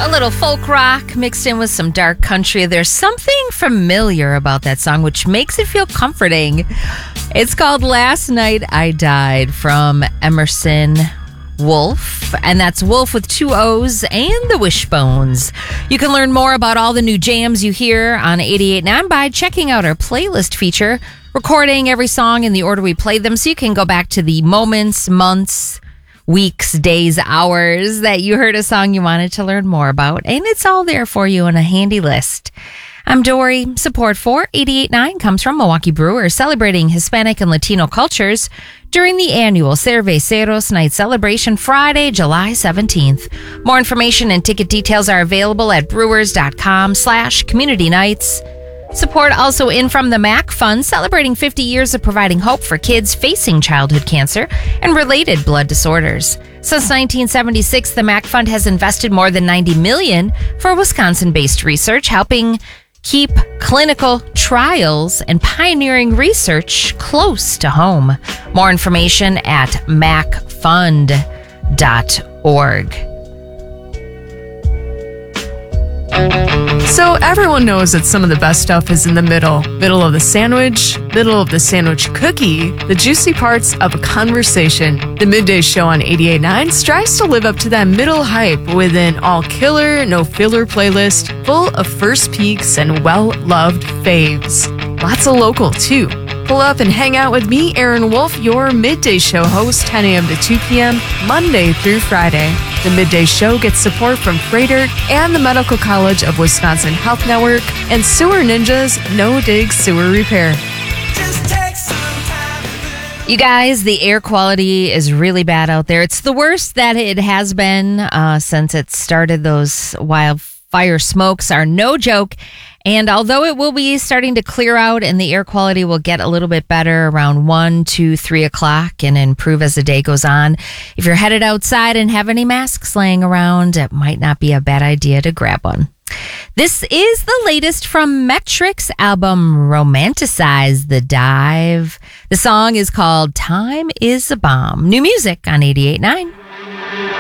A little folk rock mixed in with some dark country. There's something familiar about that song, which makes it feel comforting. It's called Last Night I Died from Emerson Wolf, and that's Wolf with 2 O's and the Wishbones. You can learn more about all the new jams you hear on 88.9 by checking out our playlist feature, recording every song in the order we played them, so you can go back to the moments, months, weeks, days, hours that you heard a song you wanted to learn more about, and it's all there for you in a handy list. I'm Dory. Support for 88.9 comes from Milwaukee Brewers, celebrating Hispanic and Latino cultures during the annual Cerveceros Night celebration Friday, July 17th. More information and ticket details are available at brewers.com/community nights. Support also in from the MAC Fund, celebrating 50 years of providing hope for kids facing childhood cancer and related blood disorders. Since 1976, the MAC Fund has invested more than $90 million for Wisconsin-based research, helping keep clinical trials and pioneering research close to home. More information at macfund.org. So everyone knows that some of the best stuff is in the middle. Middle of the sandwich, middle of the sandwich cookie, the juicy parts of a conversation. The Midday Show on 88.9 strives to live up to that middle hype with an all-killer, no-filler playlist full of first peeks and well-loved faves. Lots of local, too. Pull up and hang out with me, Aaron Wolf, your Midday Show host, 10 a.m. to 2 p.m., Monday through Friday. The Midday Show gets support from Freighter and the Medical College of Wisconsin Health Network and Sewer Ninjas No Dig Sewer Repair. You guys, the air quality is really bad out there. It's the worst that it has been since it started. Those wildfire smokes are no joke. And although it will be starting to clear out and the air quality will get a little bit better around 1, 2, 3 o'clock and improve as the day goes on, if you're headed outside and have any masks laying around, it might not be a bad idea to grab one. This is the latest from Metric's album, Romanticize the Dive. The song is called Time is a Bomb. New music on 88.9.